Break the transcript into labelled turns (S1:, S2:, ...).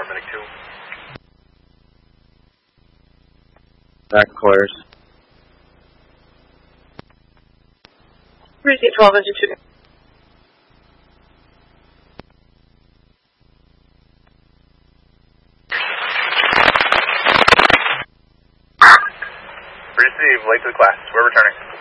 S1: paramedic 2.
S2: Back clears.
S3: Receive 12 engine 2.
S1: Receive, late to the class. We're returning.